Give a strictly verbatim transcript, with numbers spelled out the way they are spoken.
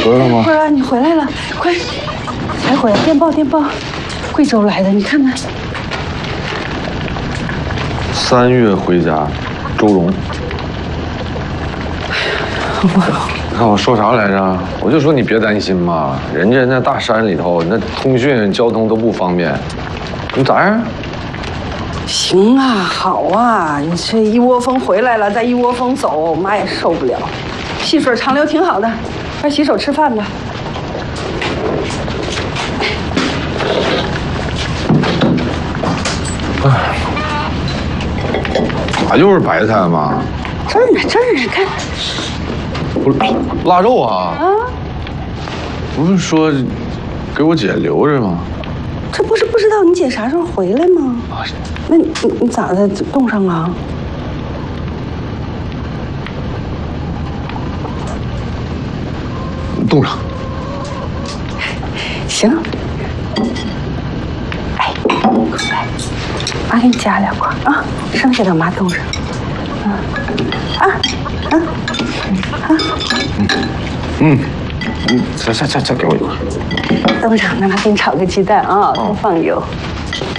回来了吗？ 回来，你回来了，快，才回来，电报电报，贵州来的，你看看。 三月回家，周荣。 我。 你看我说啥来着？我就说你别担心嘛，人家那大山里头，那通讯交通都不方便。你咋样？ 行啊，好啊，你这一窝蜂回来了，再一窝蜂走，妈也受不了。细水长流挺好的，快洗手吃饭吧。 哎，咋又是白菜嘛？ 这儿呢，这儿呢，看。 不是腊肉啊！ 啊， 不是说给我姐留着吗？ 这不是不知道你姐啥时候回来吗？啊，那你你你咋的冻上了？ 冻上。 行。哎，快，妈给你加两块啊，剩下的妈冻上。嗯，啊，啊。 啊， 嗯嗯嗯，再再再再给我一块。 冻上，那妈给你炒个鸡蛋啊，多放油。